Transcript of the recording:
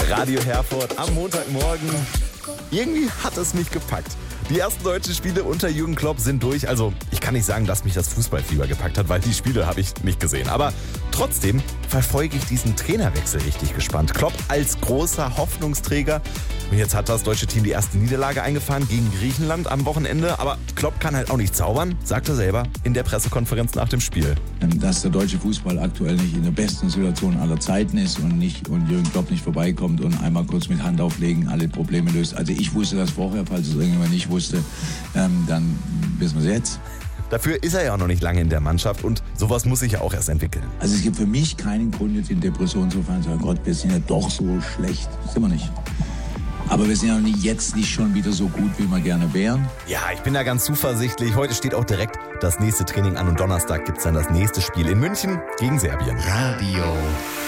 Radio Herford am Montagmorgen. Irgendwie hat es mich gepackt. Die ersten deutschen Spiele unter Jürgen Klopp sind durch. Also ich kann nicht sagen, dass mich das Fußballfieber gepackt hat, weil die Spiele habe ich nicht gesehen. Aber trotzdem verfolge ich diesen Trainerwechsel richtig gespannt. Klopp als großer Hoffnungsträger. Und jetzt hat das deutsche Team die erste Niederlage eingefahren gegen Griechenland am Wochenende. Aber Klopp kann halt auch nicht zaubern, sagt er selber in der Pressekonferenz nach dem Spiel. Dass der deutsche Fußball aktuell nicht in der besten Situation aller Zeiten ist und Jürgen Klopp nicht vorbeikommt und einmal kurz mit Hand auflegen alle Probleme löst. Also ich wusste das vorher, falls es irgendjemand nicht wusste, dann wissen wir es jetzt. Dafür ist er ja auch noch nicht lange in der Mannschaft und sowas muss sich ja auch erst entwickeln. Also es gibt für mich keinen Grund, jetzt in Depression zu fallen und zu sagen, Gott, wir sind ja doch so schlecht. Das sind wir nicht. Aber wir sind ja jetzt nicht schon wieder so gut, wie wir gerne wären. Ja, ich bin da ganz zuversichtlich. Heute steht auch direkt das nächste Training an und Donnerstag gibt es dann das nächste Spiel in München gegen Serbien. Radio